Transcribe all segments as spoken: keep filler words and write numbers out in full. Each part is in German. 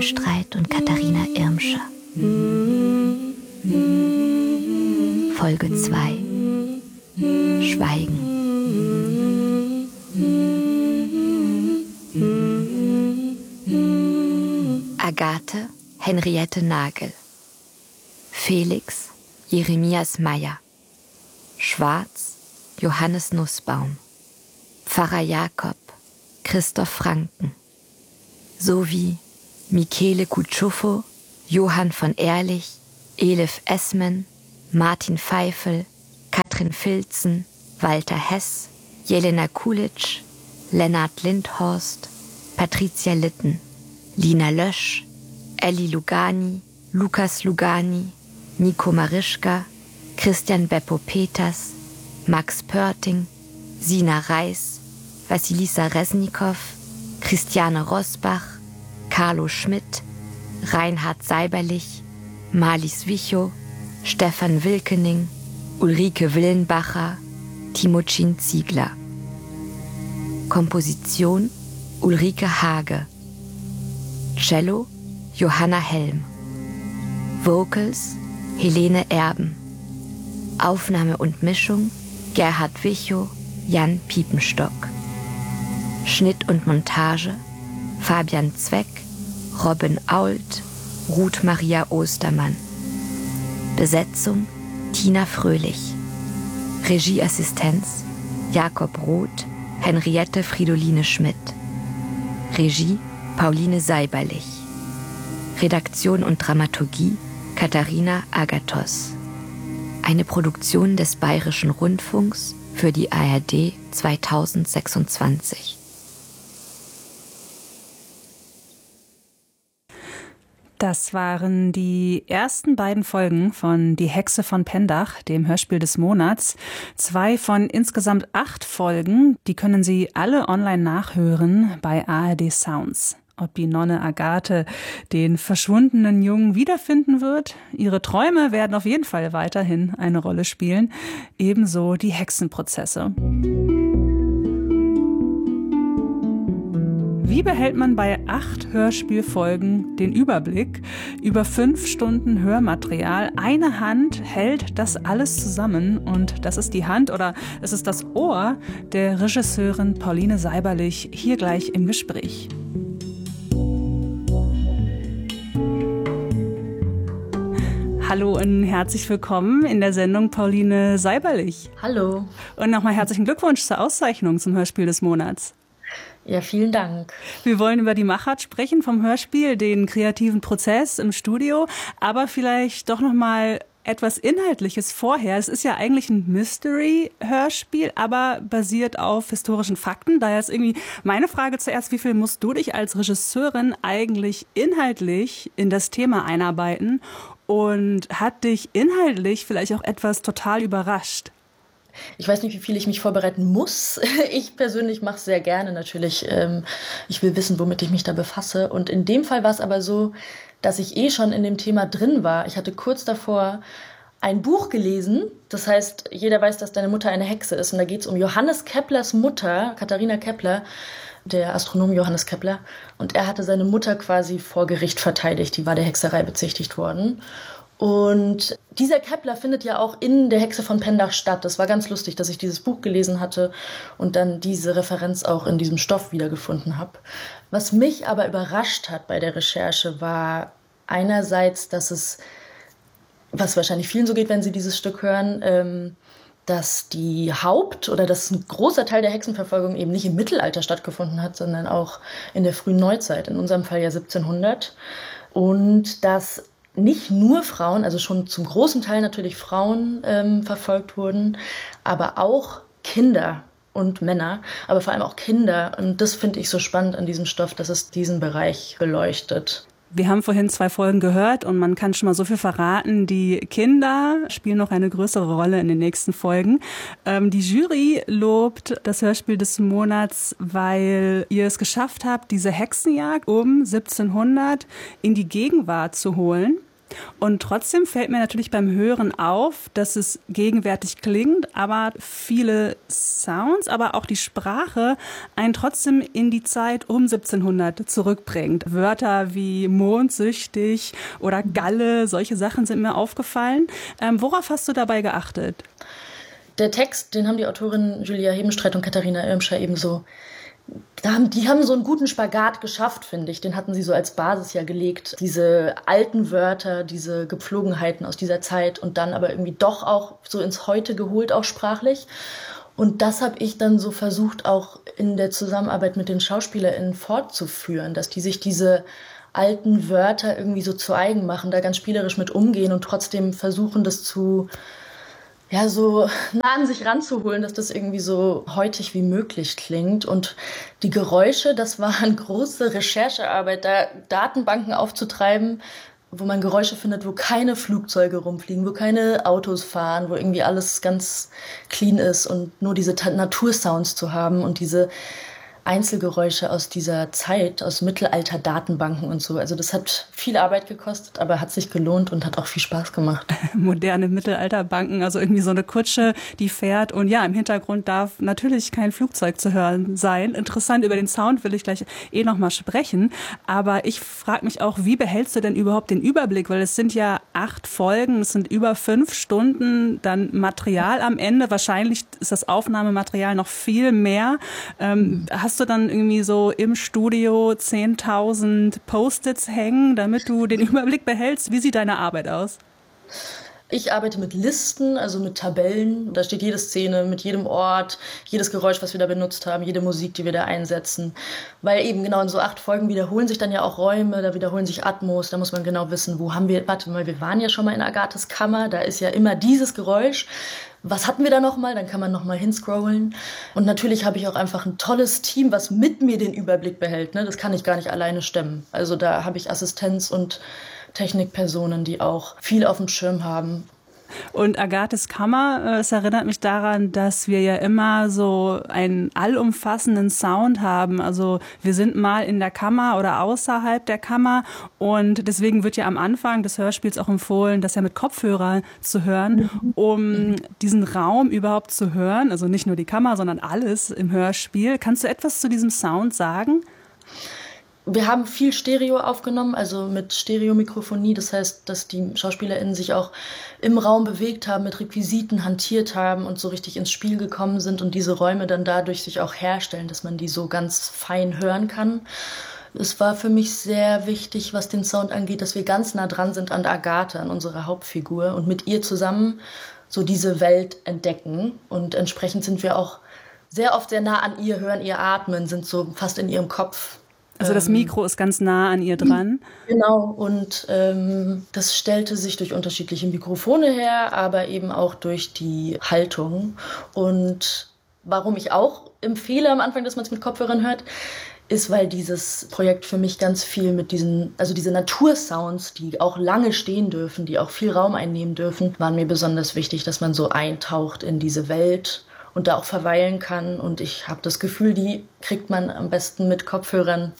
Streit und Katharina Irmscher. Folge zwei. Schweigen. Agathe Henriette Nagel. Felix Jeremias Meyer. Schwarz Johannes Nussbaum. Pfarrer Jakob Christoph Franken. Sowie Michele Kutschuffo, Johann von Ehrlich, Elif Esmen, Martin Pfeifel, Katrin Filzen, Walter Hess, Jelena Kulitsch, Lennart Lindhorst, Patricia Litten, Lina Lösch, Elli Lugani, Lukas Lugani, Nico Marischka, Christian Beppo Peters, Max Pörting, Sina Reis, Vassilisa Resnikow, Christiane Rosbach, Carlo Schmidt, Reinhard Seiberlich, Marlies Wichow, Stefan Wilkening, Ulrike Willenbacher, Timocin Ziegler. Komposition Ulrike Hage. Cello Johanna Helm. Vocals Helene Erben. Aufnahme und Mischung Gerhard Wichow, Jan Piepenstock. Schnitt und Montage Fabian Zweck, Robin Ault, Ruth Maria Ostermann. Besetzung Tina Fröhlich. Regieassistenz Jakob Roth, Henriette Fridoline Schmidt. Regie Pauline Seiberlich. Redaktion und Dramaturgie Katharina Agathos. Eine Produktion des Bayerischen Rundfunks für die A R D zweitausendsechsundzwanzig. Das waren die ersten beiden Folgen von Die Hexe von Pendach, dem Hörspiel des Monats. Zwei von insgesamt acht Folgen, die können Sie alle online nachhören bei A R D Sounds. Ob die Nonne Agathe den verschwundenen Jungen wiederfinden wird? Ihre Träume werden auf jeden Fall weiterhin eine Rolle spielen. Ebenso die Hexenprozesse. Wie behält man bei acht Hörspielfolgen den Überblick über fünf Stunden Hörmaterial? Eine Hand hält das alles zusammen und das ist die Hand oder es ist das Ohr der Regisseurin Pauline Seiberlich hier gleich im Gespräch. Hallo und herzlich willkommen in der Sendung Pauline Seiberlich. Hallo. Und nochmal herzlichen Glückwunsch zur Auszeichnung zum Hörspiel des Monats. Ja, vielen Dank. Wir wollen über die Machart sprechen vom Hörspiel, den kreativen Prozess im Studio, aber vielleicht doch noch mal etwas Inhaltliches vorher. Es ist ja eigentlich ein Mystery-Hörspiel, aber basiert auf historischen Fakten. Daher ist irgendwie meine Frage zuerst, wie viel musst du dich als Regisseurin eigentlich inhaltlich in das Thema einarbeiten und hat dich inhaltlich vielleicht auch etwas total überrascht? Ich weiß nicht, wie viel ich mich vorbereiten muss. Ich persönlich mache es sehr gerne natürlich. Ich will wissen, womit ich mich da befasse. Und in dem Fall war es aber so, dass ich eh schon in dem Thema drin war. Ich hatte kurz davor ein Buch gelesen. Das heißt, jeder weiß, dass deine Mutter eine Hexe ist. Und da geht es um Johannes Keplers Mutter, Katharina Kepler, der Astronom Johannes Kepler. Und er hatte seine Mutter quasi vor Gericht verteidigt. Die war der Hexerei bezichtigt worden. Und dieser Kepler findet ja auch in der Hexe von Pendach statt. Das war ganz lustig, dass ich dieses Buch gelesen hatte und dann diese Referenz auch in diesem Stoff wiedergefunden habe. Was mich aber überrascht hat bei der Recherche war einerseits, dass es, was wahrscheinlich vielen so geht, wenn sie dieses Stück hören, ähm, dass die Haupt- oder dass ein großer Teil der Hexenverfolgung eben nicht im Mittelalter stattgefunden hat, sondern auch in der frühen Neuzeit, in unserem Fall ja siebzehnhundert. Und dass nicht nur Frauen, also schon zum großen Teil natürlich Frauen ähm, verfolgt wurden, aber auch Kinder und Männer, aber vor allem auch Kinder. Und das finde ich so spannend an diesem Stoff, dass es diesen Bereich beleuchtet. Wir haben vorhin zwei Folgen gehört und man kann schon mal so viel verraten. Die Kinder spielen noch eine größere Rolle in den nächsten Folgen. Ähm, die Jury lobt das Hörspiel des Monats, weil ihr es geschafft habt, diese Hexenjagd um siebzehnhundert in die Gegenwart zu holen. Und trotzdem fällt mir natürlich beim Hören auf, dass es gegenwärtig klingt, aber viele Sounds, aber auch die Sprache einen trotzdem in die Zeit um siebzehnhundert zurückbringt. Wörter wie mondsüchtig oder Galle, solche Sachen sind mir aufgefallen. Ähm, worauf hast du dabei geachtet? Der Text, den haben die Autorinnen Julia Hebenstreit und Katharina Irmscher ebenso. Da haben, die haben so einen guten Spagat geschafft, finde ich. Den hatten sie so als Basis ja gelegt. Diese alten Wörter, diese Gepflogenheiten aus dieser Zeit und dann aber irgendwie doch auch so ins Heute geholt, auch sprachlich. Und das habe ich dann so versucht, auch in der Zusammenarbeit mit den SchauspielerInnen fortzuführen, dass die sich diese alten Wörter irgendwie so zu eigen machen, da ganz spielerisch mit umgehen und trotzdem versuchen, das zu... ja, so nah an sich ranzuholen, dass das irgendwie so heutig wie möglich klingt. Und die Geräusche, das war eine große Recherchearbeit, da Datenbanken aufzutreiben, wo man Geräusche findet, wo keine Flugzeuge rumfliegen, wo keine Autos fahren, wo irgendwie alles ganz clean ist und nur diese Natursounds zu haben und diese Einzelgeräusche aus dieser Zeit, aus Mittelalter-Datenbanken und so. Also das hat viel Arbeit gekostet, aber hat sich gelohnt und hat auch viel Spaß gemacht. Moderne Mittelalterbanken, also irgendwie so eine Kutsche, die fährt. Und ja, im Hintergrund darf natürlich kein Flugzeug zu hören sein. Interessant, über den Sound will ich gleich eh noch mal sprechen. Aber ich frage mich auch, wie behältst du denn überhaupt den Überblick? Weil es sind ja acht Folgen, es sind über fünf Stunden dann Material am Ende. Wahrscheinlich ist das Aufnahmematerial noch viel mehr. Ähm, hast du dann irgendwie so im Studio zehntausend Post-its hängen, damit du den Überblick behältst? Wie sieht deine Arbeit aus? Ich arbeite mit Listen, also mit Tabellen. Da steht jede Szene mit jedem Ort, jedes Geräusch, was wir da benutzt haben, jede Musik, die wir da einsetzen. Weil eben genau in so acht Folgen wiederholen sich dann ja auch Räume, da wiederholen sich Atmos, da muss man genau wissen, wo haben wir, warte mal, wir waren ja schon mal in Agathes Kammer, da ist ja immer dieses Geräusch. Was hatten wir da nochmal? Dann kann man nochmal hinscrollen. Und natürlich habe ich auch einfach ein tolles Team, was mit mir den Überblick behält. Ne? Das kann ich gar nicht alleine stemmen. Also da habe ich Assistenz und Technikpersonen, die auch viel auf dem Schirm haben. Und Agathes Kammer, es erinnert mich daran, dass wir ja immer so einen allumfassenden Sound haben. Also wir sind mal in der Kammer oder außerhalb der Kammer und deswegen wird ja am Anfang des Hörspiels auch empfohlen, das ja mit Kopfhörer zu hören, um diesen Raum überhaupt zu hören. Also nicht nur die Kammer, sondern alles im Hörspiel. Kannst du etwas zu diesem Sound sagen? Wir haben viel Stereo aufgenommen, also mit Stereomikrofonie. Das heißt, dass die SchauspielerInnen sich auch im Raum bewegt haben, mit Requisiten hantiert haben und so richtig ins Spiel gekommen sind und diese Räume dann dadurch sich auch herstellen, dass man die so ganz fein hören kann. Es war für mich sehr wichtig, was den Sound angeht, dass wir ganz nah dran sind an Agathe, an unserer Hauptfigur und mit ihr zusammen so diese Welt entdecken. Und entsprechend sind wir auch sehr oft sehr nah an ihr, hören ihr atmen, sind so fast in ihrem Kopf. Also das Mikro ist ganz nah an ihr dran. Genau, und ähm, das stellte sich durch unterschiedliche Mikrofone her, aber eben auch durch die Haltung. Und warum ich auch empfehle am Anfang, dass man es mit Kopfhörern hört, ist, weil dieses Projekt für mich ganz viel mit diesen, also diese Natursounds, die auch lange stehen dürfen, die auch viel Raum einnehmen dürfen, waren mir besonders wichtig, dass man so eintaucht in diese Welt und da auch verweilen kann. Und ich habe das Gefühl, die kriegt man am besten mit Kopfhörern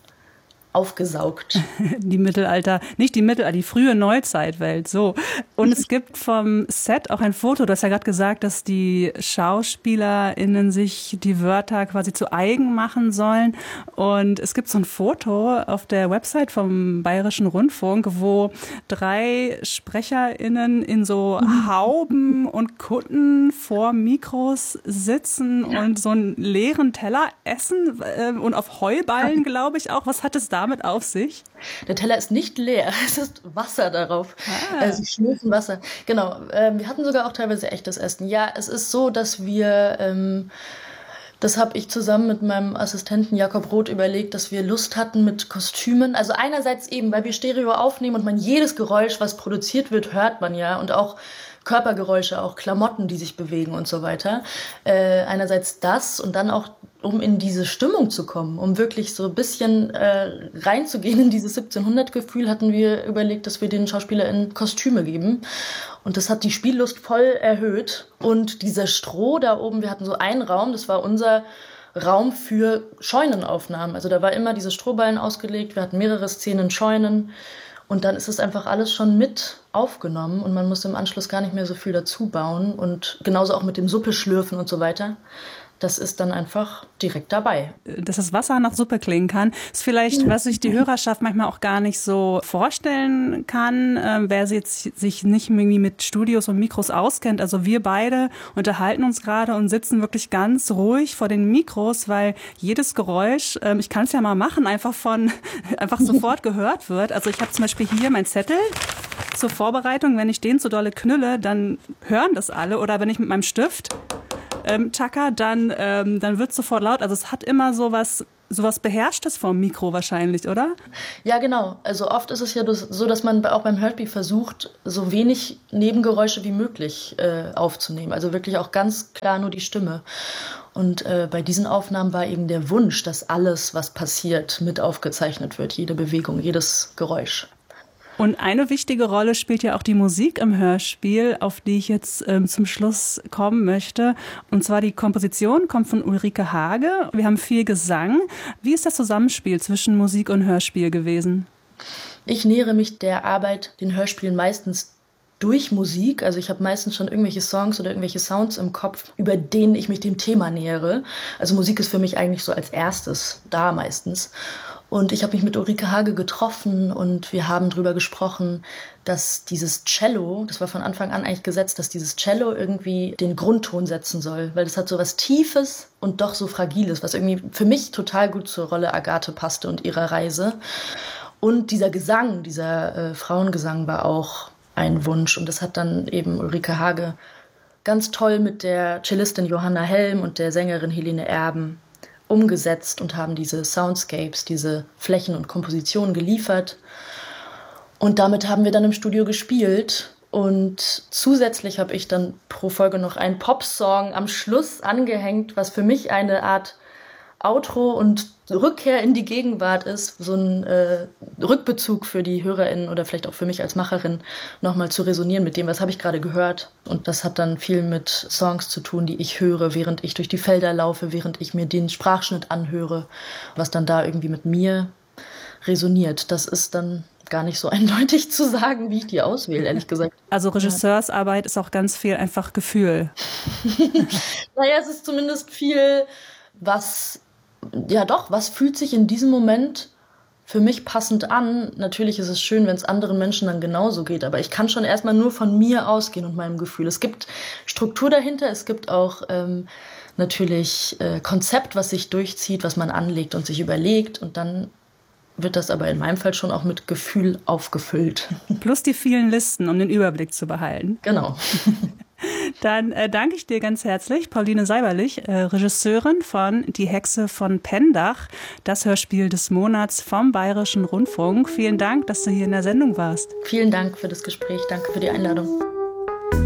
aufgesaugt. Die Mittelalter, nicht die Mittelalter, die frühe Neuzeitwelt, so. Und es gibt vom Set auch ein Foto, du hast ja gerade gesagt, dass die SchauspielerInnen sich die Wörter quasi zu eigen machen sollen. Und es gibt so ein Foto auf der Website vom Bayerischen Rundfunk, wo drei SprecherInnen in so Hauben und Kutten vor Mikros sitzen und so einen leeren Teller essen äh, und auf Heuballen, glaube ich auch. Was hat es damit auf sich? Der Teller ist nicht leer, es ist Wasser darauf. Ah. Also Schnupfen Wasser. Genau, ähm, wir hatten sogar auch teilweise echtes Essen. Ja, es ist so, dass wir, ähm, das habe ich zusammen mit meinem Assistenten Jakob Roth überlegt, dass wir Lust hatten mit Kostümen. Also einerseits eben, weil wir Stereo aufnehmen und man jedes Geräusch, was produziert wird, hört man ja. Und auch Körpergeräusche, auch Klamotten, die sich bewegen und so weiter. Äh, einerseits das und dann auch, um in diese Stimmung zu kommen, um wirklich so ein bisschen äh, reinzugehen in dieses siebzehnhundert-Gefühl, hatten wir überlegt, dass wir den SchauspielerInnen Kostüme geben. Und das hat die Spiellust voll erhöht. Und dieser Stroh da oben, wir hatten so einen Raum, das war unser Raum für Scheunenaufnahmen. Also da war immer diese Strohballen ausgelegt, wir hatten mehrere Szenen Scheunen. Und dann ist es einfach alles schon mit aufgenommen und man muss im Anschluss gar nicht mehr so viel dazu bauen. Und genauso auch mit dem Suppe schlürfen und so weiter. Das ist dann einfach direkt dabei. Dass das Wasser nach Suppe klingen kann, ist vielleicht, was sich die Hörerschaft manchmal auch gar nicht so vorstellen kann, äh, wer jetzt sich nicht irgendwie mit Studios und Mikros auskennt. Also wir beide unterhalten uns gerade und sitzen wirklich ganz ruhig vor den Mikros, weil jedes Geräusch, äh, ich kann es ja mal machen, einfach von einfach sofort gehört wird. Also ich habe zum Beispiel hier meinen Zettel zur Vorbereitung. Wenn ich den zu dolle knülle, dann hören das alle. Oder wenn ich mit meinem Stift Ähm, Chaka, dann, ähm, dann wird es sofort laut. Also es hat immer so was, so was Beherrschtes vom Mikro wahrscheinlich, oder? Ja, genau. Also oft ist es ja so, dass man auch beim Hörspiel versucht, so wenig Nebengeräusche wie möglich äh, aufzunehmen. Also wirklich auch ganz klar nur die Stimme. Und äh, bei diesen Aufnahmen war eben der Wunsch, dass alles, was passiert, mit aufgezeichnet wird. Jede Bewegung, jedes Geräusch. Und eine wichtige Rolle spielt ja auch die Musik im Hörspiel, auf die ich jetzt ähm, zum Schluss kommen möchte. Und zwar die Komposition kommt von Ulrike Hage. Wir haben viel Gesang. Wie ist das Zusammenspiel zwischen Musik und Hörspiel gewesen? Ich nähere mich der Arbeit, den Hörspielen meistens durch Musik. Also ich habe meistens schon irgendwelche Songs oder irgendwelche Sounds im Kopf, über denen ich mich dem Thema nähere. Also Musik ist für mich eigentlich so als erstes da meistens. Und ich habe mich mit Ulrike Hage getroffen und wir haben darüber gesprochen, dass dieses Cello, das war von Anfang an eigentlich gesetzt, dass dieses Cello irgendwie den Grundton setzen soll, weil das hat so was Tiefes und doch so Fragiles, was irgendwie für mich total gut zur Rolle Agathe passte und ihrer Reise. Und dieser Gesang, dieser äh, Frauengesang war auch ein Wunsch und das hat dann eben Ulrike Hage ganz toll mit der Cellistin Johanna Helm und der Sängerin Helene Erben umgesetzt und haben diese Soundscapes, diese Flächen und Kompositionen geliefert. Und damit haben wir dann im Studio gespielt. Und zusätzlich habe ich dann pro Folge noch einen Popsong am Schluss angehängt, was für mich eine Art Outro und Rückkehr in die Gegenwart ist, so ein äh, Rückbezug für die HörerInnen oder vielleicht auch für mich als Macherin, nochmal zu resonieren mit dem, was habe ich gerade gehört. Und das hat dann viel mit Songs zu tun, die ich höre, während ich durch die Felder laufe, während ich mir den Sprachschnitt anhöre, was dann da irgendwie mit mir resoniert. Das ist dann gar nicht so eindeutig zu sagen, wie ich die auswähle, ehrlich gesagt. Also Regisseursarbeit ist auch ganz viel einfach Gefühl. Naja, es ist zumindest viel, was ja doch, was fühlt sich in diesem Moment für mich passend an? Natürlich ist es schön, wenn es anderen Menschen dann genauso geht, aber ich kann schon erstmal nur von mir ausgehen und meinem Gefühl. Es gibt Struktur dahinter, es gibt auch ähm, natürlich äh, Konzept, was sich durchzieht, was man anlegt und sich überlegt und dann wird das aber in meinem Fall schon auch mit Gefühl aufgefüllt. Plus die vielen Listen, um den Überblick zu behalten. Genau. Dann äh, danke ich dir ganz herzlich, Pauline Seiberlich, äh, Regisseurin von Die Hexe von Pendach, das Hörspiel des Monats vom Bayerischen Rundfunk. Vielen Dank, dass du hier in der Sendung warst. Vielen Dank für das Gespräch, danke für die Einladung.